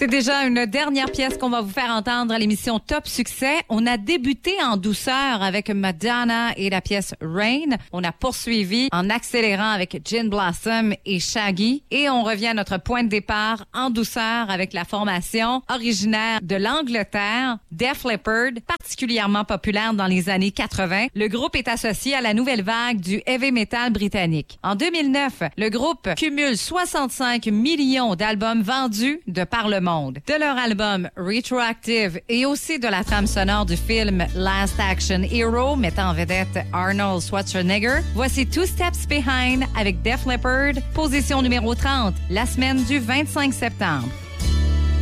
C'est déjà une dernière pièce qu'on va vous faire entendre à l'émission Top Succès. On a débuté en douceur avec Madonna et la pièce Rain. On a poursuivi en accélérant avec Gin Blossom et Shaggy. Et on revient à notre point de départ en douceur avec la formation originaire de l'Angleterre, Def Leppard, particulièrement populaire dans les années 80. Le groupe est associé à la nouvelle vague du heavy metal britannique. En 2009, le groupe cumule 65 millions d'albums vendus de par le monde. De leur album Retroactive et aussi de la trame sonore du film Last Action Hero mettant en vedette Arnold Schwarzenegger, voici Two Steps Behind avec Def Leppard, position numéro 30, la semaine du 25 septembre.